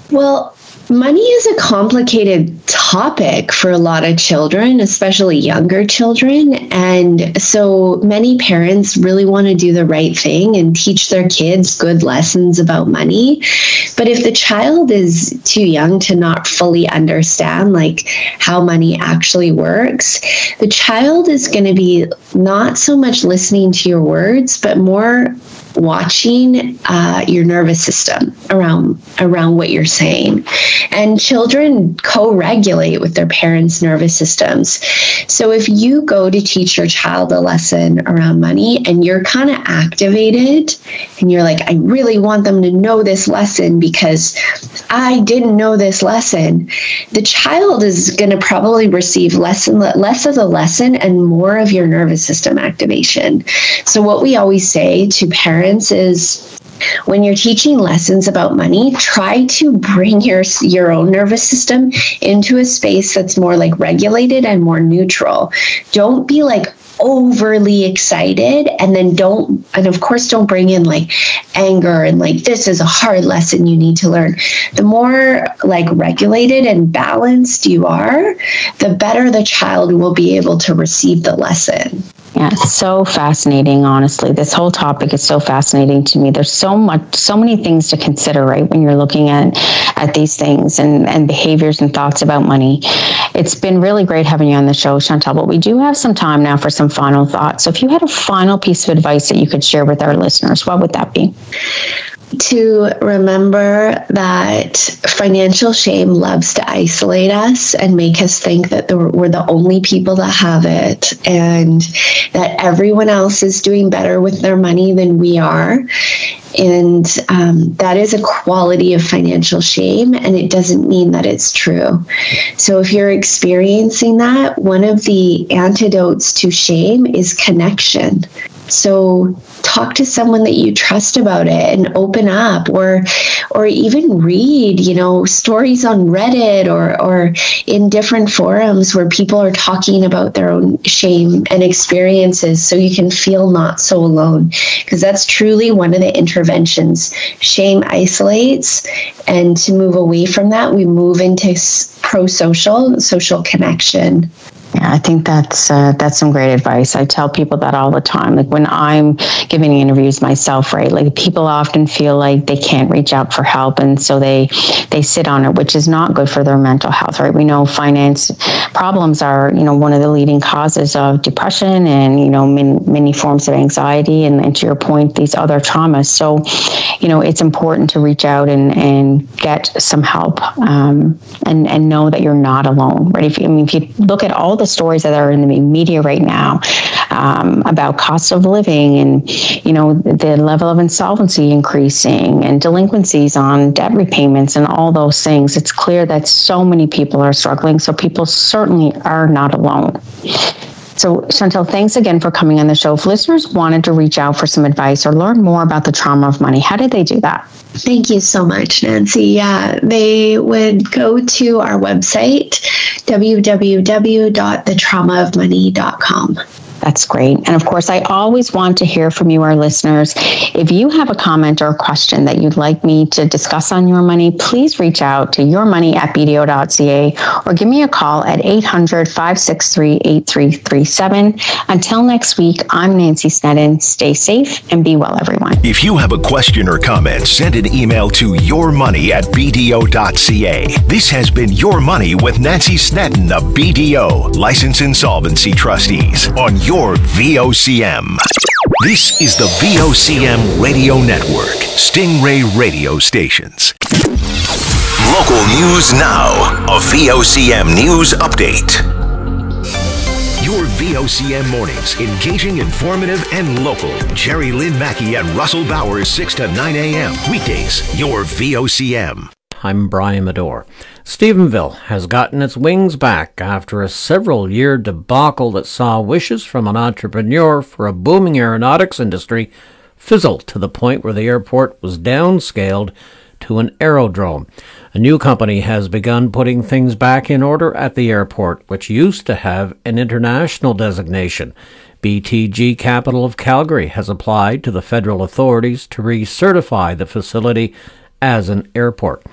Well, money is a complicated topic for a lot of children, especially younger children. And so many parents really want to do the right thing and teach their kids good lessons about money. But if the child is too young to not fully understand like how money actually works, the child is going to be not so much listening to your words, but more watching your nervous system around what you're saying. And children co-regulate with their parents' nervous systems. So if you go to teach your child a lesson around money and you're kind of activated and you're like, I really want them to know this lesson because I didn't know this lesson, the child is going to probably receive less of the lesson and more of your nervous system activation. So what we always say to parents is, when you're teaching lessons about money, try to bring your own nervous system into a space that's more like regulated and more neutral. Don't be like overly excited, and of course don't bring in like anger and like this is a hard lesson you need to learn. The more like regulated and balanced you are, the better the child will be able to receive the lesson. Yeah, it's so fascinating, honestly. This whole topic is so fascinating to me. There's so many things to consider, right, when you're looking at these things and behaviors and thoughts about money. It's been really great having you on the show, Chantal, but we do have some time now for some final thoughts. So if you had a final piece of advice that you could share with our listeners, what would that be? To remember that financial shame loves to isolate us and make us think that we're the only people that have it and that everyone else is doing better with their money than we are. And that is a quality of financial shame, and it doesn't mean that it's true. So if you're experiencing that, one of the antidotes to shame is connection. So talk to someone that you trust about it and open up, or even read, stories on Reddit or in different forums where people are talking about their own shame and experiences, so you can feel not so alone. Because that's truly one of the interventions. Shame isolates, and to move away from that, we move into social connection. Yeah, I think that's some great advice. I tell people that all the time. Like when I'm giving interviews myself, right? Like people often feel like they can't reach out for help, and so they sit on it, which is not good for their mental health, right? We know finance problems are, one of the leading causes of depression and, many forms of anxiety, and to your point, these other traumas. So, it's important to reach out and get some help, and know that you're not alone, right? If you look at all the stories that are in the media right now about cost of living and the level of insolvency increasing and delinquencies on debt repayments and all those things, it's clear that so many people are struggling. So people certainly are not alone. So Chantal, thanks again for coming on the show. If listeners wanted to reach out for some advice or learn more about the trauma of money, how did they do that? Thank you so much, Nancy. Yeah, they would go to our website, www.thetraumaofmoney.com. That's great. And of course, I always want to hear from you, our listeners. If you have a comment or a question that you'd like me to discuss on Your Money, please reach out to yourmoney@bdo.ca or give me a call at 800-563-8337. Until next week, I'm Nancy Sneddon. Stay safe and be well, everyone. If you have a question or comment, send an email to yourmoney@bdo.ca. This has been Your Money with Nancy Sneddon of BDO, Licensed Insolvency Trustees, on your VOCM. This is the VOCM Radio Network, Stingray Radio Stations. Local news now, a VOCM news update. Your VOCM mornings, engaging, informative, and local. Jerry Lynn Mackey and Russell Bowers, 6 to 9 a.m. Weekdays, your VOCM. I'm Brian Medore. Stephenville has gotten its wings back after a several-year debacle that saw wishes from an entrepreneur for a booming aeronautics industry fizzle to the point where the airport was downscaled to an aerodrome. A new company has begun putting things back in order at the airport, which used to have an international designation. BTG Capital of Calgary has applied to the federal authorities to recertify the facility as an airport.